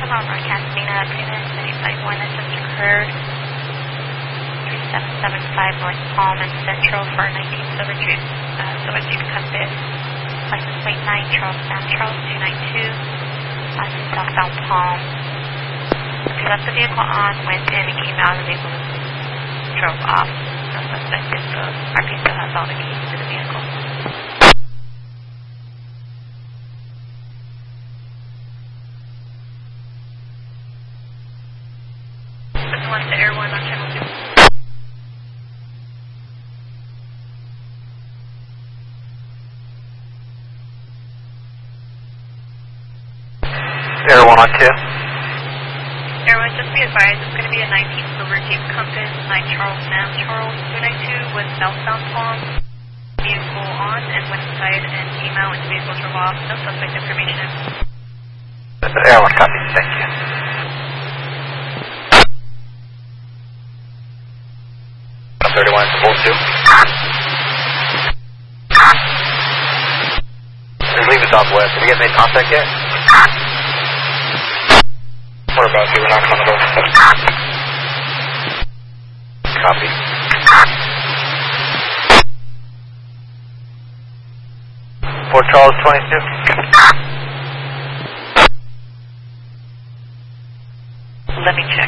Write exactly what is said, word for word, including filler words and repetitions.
Hello, North Pasadena, Payment three five one that just occurred. three seven seven five North Palm and Central for nineteen Silver Jeep, uh, Silver Jeep Compass. License plate nine, Charles Sam Charles two nine two, uh, southbound Palm. He left the vehicle on, went in, and came out, and the vehicle drove off. No suspect is the R P still has all the keys to the vehicle. One to Air one on channel two. Air one on two. Air one, just be advised, it's going to be a nineteen Silver Jeep Compass, nine Charles Sam Charles two nine two with southbound Palm. Vehicle on and went inside and came out and the vehicle drove off. No suspect information. Air one copy, thank you. thirty-one to Volt two. Just leave the southwest. Did we get any contact yet? What about you? We're not coming over. Copy. Fort Charles twenty-two. Let me check.